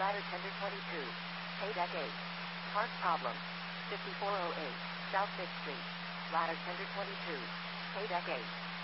Ladder tender 22. Pay deck 8. Park problem. 5408 South 5th Street. Ladder tender 22. Pay deck 8.